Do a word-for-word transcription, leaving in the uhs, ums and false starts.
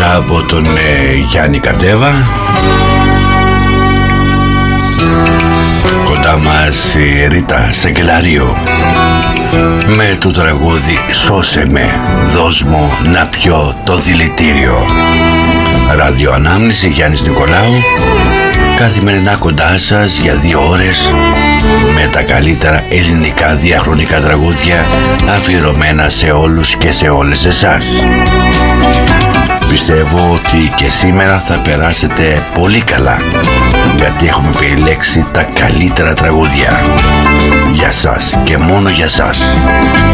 από τον ε, Γιάννη Κατέβα. Κοντά μας η Ρίτα Σακελαρίου με το τραγούδι «Σώσε με, δώσ' μου να πιω το δηλητήριο». Ραδιοανάμνηση Γιάννης Νικολάου, καθημερινά κοντά σας για δύο ώρες με τα καλύτερα ελληνικά διαχρονικά τραγούδια αφιερωμένα σε όλους και σε όλες εσάς. Πιστεύω ότι και σήμερα θα περάσετε πολύ καλά, γιατί έχουμε επιλέξει τα καλύτερα τραγούδια για σας και μόνο για σας.